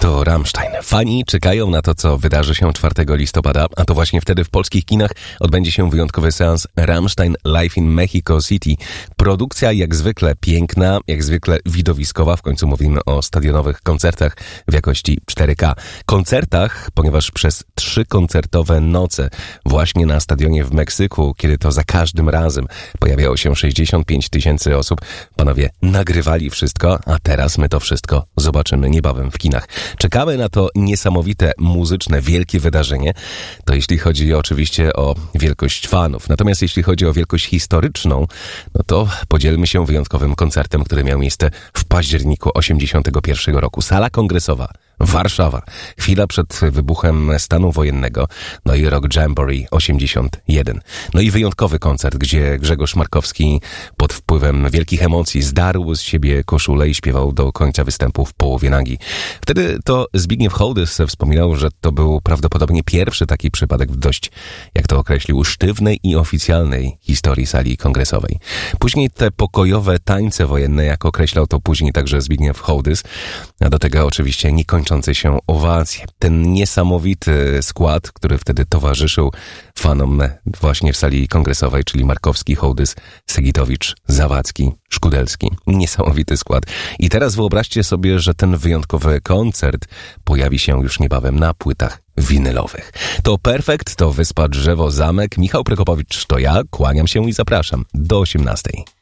To Rammstein. Fani czekają na to, co wydarzy się 4 listopada, a to właśnie wtedy w polskich kinach odbędzie się wyjątkowy seans Rammstein Live in Mexico City. Produkcja jak zwykle piękna, jak zwykle widowiskowa. W końcu mówimy o stadionowych koncertach w jakości 4K. Koncertach, ponieważ przez 3 koncertowe noce właśnie na stadionie w Meksyku, kiedy to za każdym razem pojawiało się 65 000 osób, panowie nagrywali wszystko, a teraz my to wszystko zobaczymy niebawem w kinach. Czekamy na to niesamowite muzyczne, wielkie wydarzenie. To jeśli chodzi oczywiście o wielkość fanów. Natomiast jeśli chodzi o wielkość historyczną, no to podzielmy się wyjątkowym koncertem, który miał miejsce w październiku 1981 roku. Sala Kongresowa, Warszawa. Chwila przed wybuchem stanu wojennego. No i rok Jamboree 81. No i wyjątkowy koncert, gdzie Grzegorz Markowski pod wpływem wielkich emocji zdarł z siebie koszulę i śpiewał do końca występu w połowie nagi. Wtedy to Zbigniew Hołdys wspominał, że to był prawdopodobnie pierwszy taki przypadek w dość, jak to określił, sztywnej i oficjalnej historii sali kongresowej. Później te pokojowe tańce wojenne, jak określał to później także Zbigniew Hołdys, a do tego oczywiście niekończące się owacje. Ten niesamowity skład, który wtedy towarzyszył fanom właśnie w sali kongresowej, czyli Markowski, Hołdys, Segitowicz, Zawadzki, Szkudelski. Niesamowity skład. I teraz wyobraźcie sobie, że ten wyjątkowy koncert pojawi się już niebawem na płytach winylowych. To Perfekt, to Wyspa Drzewo Zamek. Michał Prokopowicz to ja. Kłaniam się i zapraszam do 18:00.